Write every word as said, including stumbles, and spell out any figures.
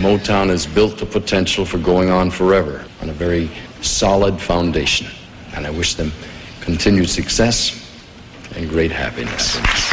Motown has built the potential for going on forever on a very solid foundation. And I wish them continued success and great happiness.